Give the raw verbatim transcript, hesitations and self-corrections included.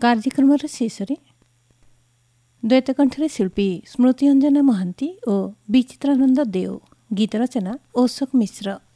କାର୍ଯ୍ୟକ୍ରମର ଶେଷରେ ଦ୍ୱୈତକଣ୍ଠରେ ଶିଳ୍ପୀ ସ୍ମୃତି ଅଞ୍ଜନା ମହାନ୍ତି ଓ ବିଚିତ୍ରାନନ୍ଦ ଦେଓ, ଗୀତ ରଚନା ଅଶୋକ ମିଶ୍ର।